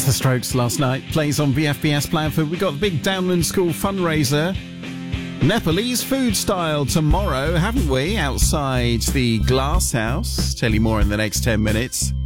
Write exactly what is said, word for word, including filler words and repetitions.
The Strokes last night plays on B F B S Blandford. We've got the big Downland School fundraiser, Nepalese food style, tomorrow, haven't we? Outside the Glass House. Tell you more in the next ten minutes.